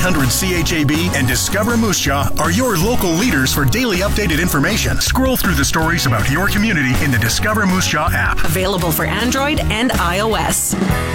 1-800 CHAB and Discover Moose Jaw are your local leaders for daily updated information. Scroll through the stories about your community in the Discover Moose Jaw app. Available for Android and iOS.